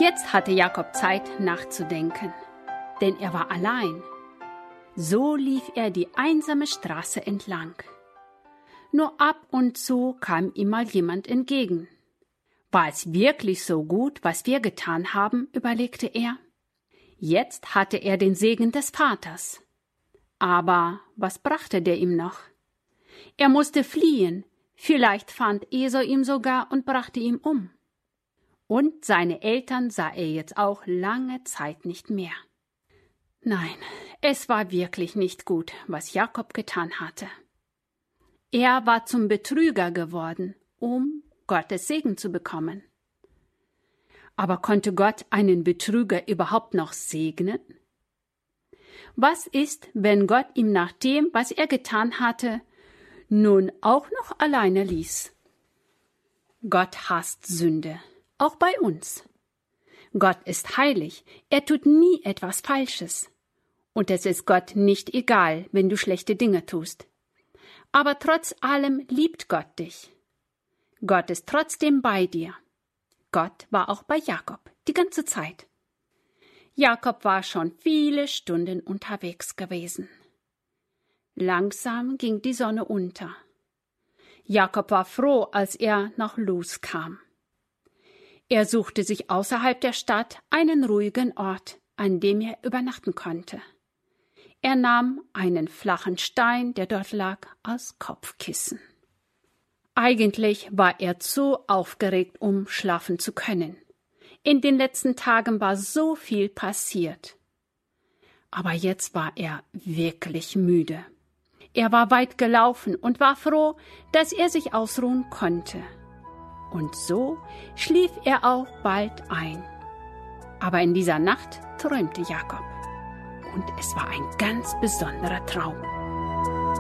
Jetzt hatte Jakob Zeit nachzudenken, denn er war allein. So lief er die einsame Straße entlang. Nur ab und zu kam ihm mal jemand entgegen. War es wirklich so gut, was wir getan haben, überlegte er. Jetzt hatte er den Segen des Vaters. Aber was brachte der ihm noch? Er musste fliehen, vielleicht fand Esau ihn sogar und brachte ihn um. Und seine Eltern sah er jetzt auch lange Zeit nicht mehr. Nein, es war wirklich nicht gut, was Jakob getan hatte. Er war zum Betrüger geworden, um Gottes Segen zu bekommen. Aber konnte Gott einen Betrüger überhaupt noch segnen? Was ist, wenn Gott ihm nach dem, was er getan hatte, nun auch noch alleine ließ? Gott hasst Sünde, auch bei uns. Gott ist heilig, er tut nie etwas Falsches. Und es ist Gott nicht egal, wenn du schlechte Dinge tust. Aber trotz allem liebt Gott dich. Gott ist trotzdem bei dir. Gott war auch bei Jakob, die ganze Zeit. Jakob war schon viele Stunden unterwegs gewesen. Langsam ging die Sonne unter. Jakob war froh, als er nach Luz kam. Er suchte sich außerhalb der Stadt einen ruhigen Ort, an dem er übernachten konnte. Er nahm einen flachen Stein, der dort lag, als Kopfkissen. Eigentlich war er zu aufgeregt, um schlafen zu können. In den letzten Tagen war so viel passiert. Aber jetzt war er wirklich müde. Er war weit gelaufen und war froh, dass er sich ausruhen konnte. Und so schlief er auch bald ein. Aber in dieser Nacht träumte Jakob. Und es war ein ganz besonderer Traum.